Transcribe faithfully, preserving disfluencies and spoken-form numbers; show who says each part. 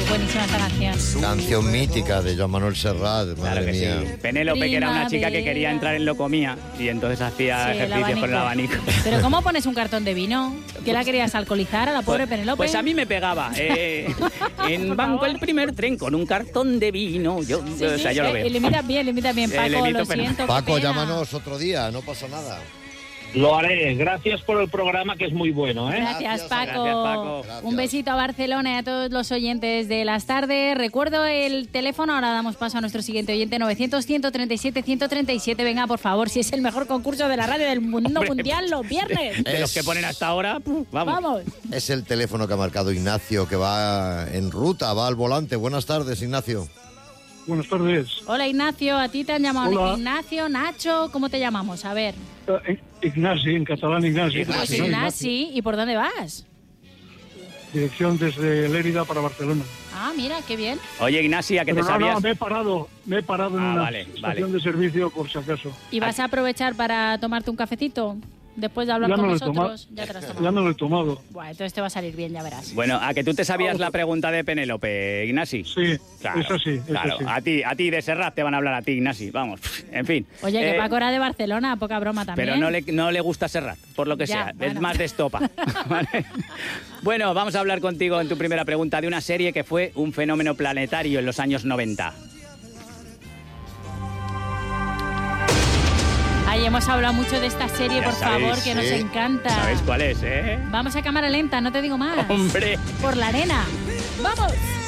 Speaker 1: buenísima esta canción.
Speaker 2: Canción mítica de Joan Manuel Serrat, madre
Speaker 3: Claro que
Speaker 2: mía.
Speaker 3: sí. Penélope, que era una chica que quería
Speaker 1: Primavera.
Speaker 3: entrar en locomía y entonces hacía
Speaker 1: Sí, el
Speaker 3: ejercicios con el abanico.
Speaker 1: Pero ¿cómo pones un cartón de vino? ¿Qué la querías alcoholizar a la pobre
Speaker 3: Pues-
Speaker 1: Penélope?
Speaker 3: Pues a mí me pegaba. Eh, en
Speaker 1: Por
Speaker 3: banco
Speaker 1: favor.
Speaker 3: el primer tren con un cartón de vino. Yo,
Speaker 1: Sí,
Speaker 3: o sea,
Speaker 1: sí,
Speaker 3: yo lo
Speaker 1: eh,
Speaker 3: veo.
Speaker 1: le imitas bien, le imitas bien,
Speaker 3: Eh,
Speaker 1: Paco,
Speaker 3: le imito
Speaker 1: lo
Speaker 3: fenomenal.
Speaker 1: siento. qué
Speaker 2: Paco,
Speaker 1: pena.
Speaker 2: llámanos otro día, no pasa nada.
Speaker 4: Lo haré. Gracias por el programa, que es muy bueno, ¿eh?
Speaker 1: Gracias,
Speaker 2: Gracias,
Speaker 1: Paco.
Speaker 3: gracias, Paco.
Speaker 2: Gracias.
Speaker 1: Un besito a Barcelona y a todos los oyentes de las tardes. Recuerdo el teléfono, ahora damos paso a nuestro siguiente oyente, novecientos, ciento treinta y siete, ciento treinta y siete. Venga, por favor, si es el mejor concurso de la radio del mundo
Speaker 3: Hombre,
Speaker 1: mundial los viernes.
Speaker 3: De los que ponen hasta ahora, puf, vamos.
Speaker 1: Vamos.
Speaker 2: Es el teléfono que ha marcado Ignacio, que va en ruta, va al volante. Buenas tardes, Ignacio.
Speaker 5: Buenas tardes.
Speaker 1: Hola, Ignacio, a ti te han llamado
Speaker 5: Hola.
Speaker 1: Ignacio, Nacho, ¿cómo te llamamos? A ver.
Speaker 5: Eh, Ignasi, en catalán Ignasi.
Speaker 3: Ignasi.
Speaker 1: Pues
Speaker 3: sí.
Speaker 1: Ignasi, ¿y por dónde vas?
Speaker 5: Dirección desde Lérida para Barcelona.
Speaker 1: Ah, mira, qué bien.
Speaker 3: Oye, Ignacia, que
Speaker 5: Pero
Speaker 3: te
Speaker 5: no,
Speaker 3: sabías...
Speaker 5: no, me he parado, me he parado en
Speaker 3: Ah,
Speaker 5: una
Speaker 3: vale,
Speaker 5: estación
Speaker 3: vale.
Speaker 5: de servicio por si acaso.
Speaker 1: ¿Y vas a aprovechar para tomarte un cafecito? Después de hablar
Speaker 5: Ya
Speaker 1: con
Speaker 5: me lo he tomado.
Speaker 1: nosotros. Ya te lo has
Speaker 5: Ya
Speaker 1: tomado.
Speaker 5: no lo he tomado.
Speaker 1: Bueno, entonces te va a salir bien, ya verás.
Speaker 3: Bueno, a que tú te sabías la pregunta de Penélope, Ignasi.
Speaker 5: Sí,
Speaker 3: Claro,
Speaker 5: eso sí, eso
Speaker 3: claro.
Speaker 5: sí.
Speaker 3: A ti, a ti de Serrat te van a hablar a ti, Ignasi. Vamos, en fin.
Speaker 1: Oye, que
Speaker 3: Eh,
Speaker 1: Paco era de Barcelona, poca broma también.
Speaker 3: Pero no le, no le gusta Serrat, por lo que
Speaker 1: Ya,
Speaker 3: sea. Es
Speaker 1: bueno.
Speaker 3: más de estopa. ¿Vale? Bueno, vamos a hablar contigo en tu primera pregunta de una serie que fue un fenómeno planetario en los años noventa.
Speaker 1: Ay, hemos hablado mucho de esta serie,
Speaker 3: Ya
Speaker 1: por
Speaker 3: sabéis,
Speaker 1: favor, que nos
Speaker 2: sí.
Speaker 1: encanta.
Speaker 3: ¿Sabéis cuál es, eh?
Speaker 1: Vamos a cámara lenta, no te digo más.
Speaker 3: Hombre.
Speaker 1: Por la arena. ¡Vamos!